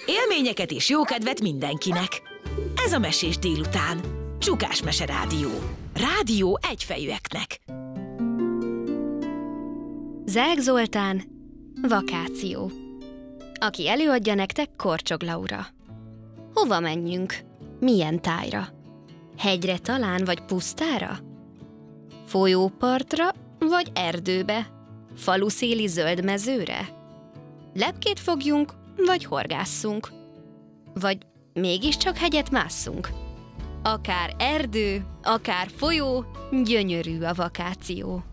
Élményeket és jókedvet mindenkinek. Ez a Mesés délután. Csukás Mese Rádió. Rádió egyfejűeknek. Zelk Zoltán, vakáció. Aki előadja nektek, Korcsog Laura. Hova menjünk? Milyen tájra? Hegyre talán, vagy pusztára? Folyópartra, vagy erdőbe? Faluszéli zöld mezőre? Lepkét fogjunk, vagy horgásszunk? Vagy mégiscsak hegyet másszunk? Akár erdő, akár folyó, gyönyörű a vakáció.